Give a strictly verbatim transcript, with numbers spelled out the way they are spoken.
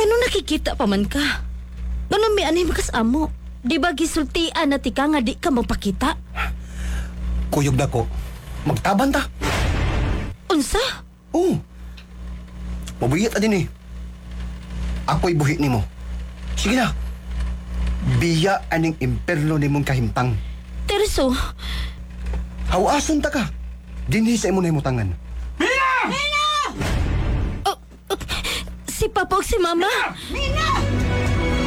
Ngano nakikita pa man ka? Ngano may anim kas amo? Di ba gisultian na tika nga di ka magpakita? Kuyog na ko. Magtaban ta. Unsa? Oo. Mabuyit din eh. Ako'y buhi nimo. Sige na. Biya aning imperno nimong kahimtang. Terso, Hawason ta ka. Dinhi sa imo na imutangan. si Papa ug si Mama. Mina!